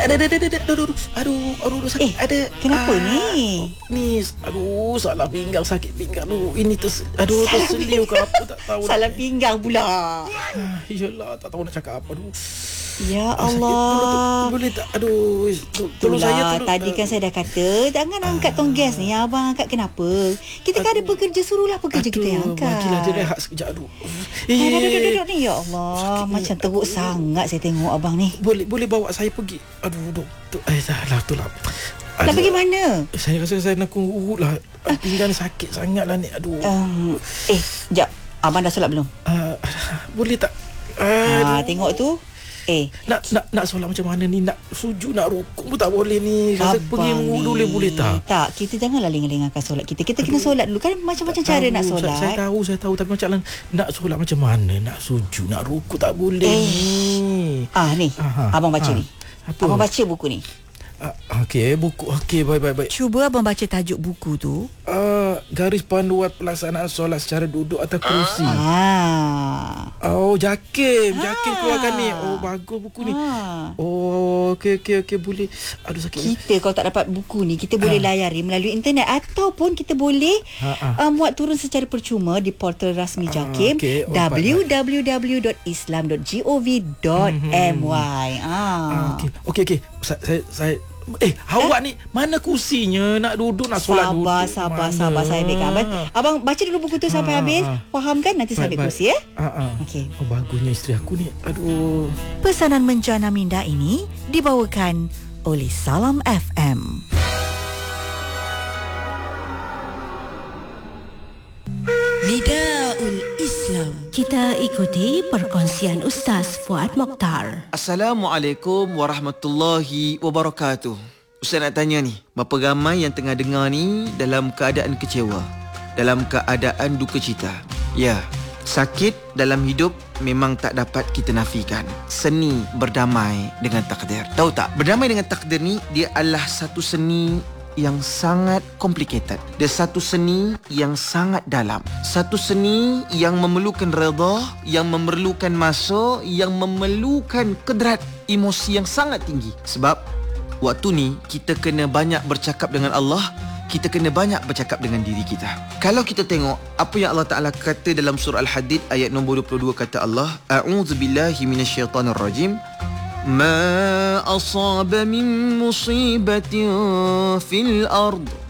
Aduh, sakit. Kenapa ni? Ni, salah pinggang, sakit pinggang. Ini terseliu ke apa tak tahu. Salah pinggang pula. Yalah, tak tahu nak cakap apa. Ya Allah. Boleh tak? Tolong saya. Tadi kan saya dah kata jangan angkat tong gas ni. Abang angkat kenapa? Kita kan ada pekerja, suruhlah pekerja kita yang angkat. Bagilah dia rehat sekejap. Duduk ni. Ya Allah, macam teruk sangat saya tengok abang ni. Boleh bawa saya pergi. Doktor. Itulah. Nak pergi mana? Saya rasa saya nak urut lah. Pinggang sakit sangat lah ni. Sekejap. Abang dah solat belum? Boleh tak? Tengok tu. Nak solat macam mana ni? Nak sujud, nak rukuk pun tak boleh ni. Rasa pergi wudu boleh tak? Tak, kita janganlah lengah-lengahkan solat kita. Kita kena solat dulu. Kan macam-macam cara nak solat. Saya tahu. Tapi macam nak solat macam mana? Nak sujud, nak rukuk tak boleh ni. Ni. Abang baca ni. Apa? Abang baca buku ni. Buku. Baik. Cuba abang baca tajuk buku tu. Garis panduan pelaksanaan solat secara duduk atau kerusi. Jakim keluarkan ni. Bagus buku ni. Okey boleh. Sakit. Kita kalau tak dapat buku ni, kita boleh layari melalui internet ataupun kita boleh muat turun secara percuma di portal rasmi Jakim, www.islam.gov.my. Okey. Saya awak ni mana kursinya? Nak duduk, nak solat duduk. Sabar saya ambilkan. Abang baca dulu buku tu sampai habis. Faham kan? Nanti saya ambil kursi Okey. Bagusnya isteri aku ni. Pesanan menjana minda ini dibawakan oleh Salam FM. Nidaul Islam. Kita ikuti perkongsian Ustaz Fuad Mokhtar. Assalamualaikum warahmatullahi wabarakatuh. Ustaz nak tanya ni, berapa ramai yang tengah dengar ni dalam keadaan kecewa, dalam keadaan duka cita? Ya, sakit dalam hidup memang tak dapat kita nafikan. Seni berdamai dengan takdir. Tahu tak, berdamai dengan takdir ni, dia adalah satu seni yang sangat complicated. Dia satu seni yang sangat dalam. Satu seni yang memerlukan redha, yang memerlukan masa, yang memerlukan kedrat emosi yang sangat tinggi. Sebab waktu ni kita kena banyak bercakap dengan Allah, kita kena banyak bercakap dengan diri kita. Kalau kita tengok apa yang Allah Ta'ala kata dalam surah Al-Hadid ayat nombor 22, kata Allah, A'udzubillahi minasyaitanirrajim. ما أصاب من مصيبة في الأرض